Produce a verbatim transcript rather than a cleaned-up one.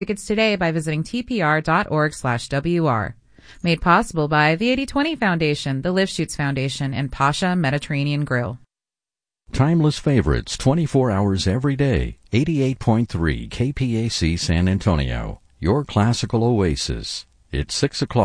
tickets today by visiting tpr.org slash WR. Made possible by the eighty twenty Foundation, the Lifshoots Foundation, and Pasha Mediterranean Grill. Timeless favorites twenty-four hours every day. eighty-eight point three K P A C San Antonio. Your classical oasis. It's six o'clock.